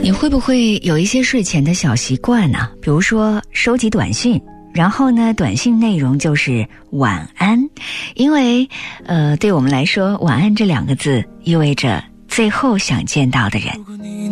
你会不会有一些睡前的小习惯呢？比如说收集短信，然后呢，短信内容就是晚安，因为对我们来说，晚安这2个字意味着最后想见到的人。